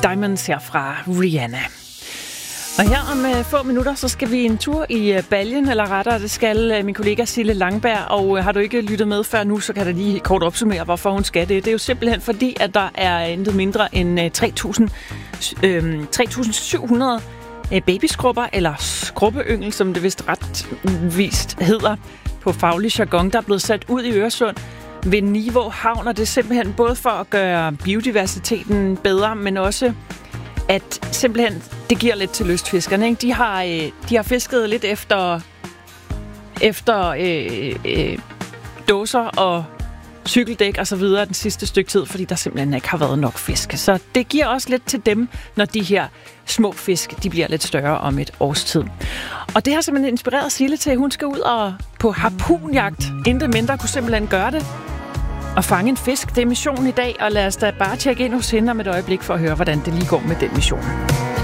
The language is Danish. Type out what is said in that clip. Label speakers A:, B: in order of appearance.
A: Diamonds her fra Rihanna. Og her om få minutter, så skal vi en tur i Baljen, eller rettere, det skal min kollega Sille Langberg. Og har du ikke lyttet med før nu, så kan jeg lige kort opsummere, hvorfor hun skal det. Det er jo simpelthen fordi, at der er intet mindre end 3.700 babyskrubber, eller skrubbeøngel, som det vist retvist hedder på faglig jargon, der er blevet sat ud i Øresund ved Nivå Havn. Og det er simpelthen både for at gøre biodiversiteten bedre, men også at simpelthen det giver lidt til lystfiskerne, ikke? De har fisket lidt efter dåser og cykeldæk og så videre den sidste stykke tid, fordi der simpelthen ikke har været nok fisk. Så det giver også lidt til dem, når de her små fisk, de bliver lidt større om et års tid. Og det har simpelthen inspireret Sille til, at hun skal ud og på harpunjagt. Intet mindre kunne simpelthen gøre det og fange en fisk. Det er missionen i dag, og lad os da bare tjekke ind hos hende om et øjeblik for at høre, hvordan det lige går med den mission.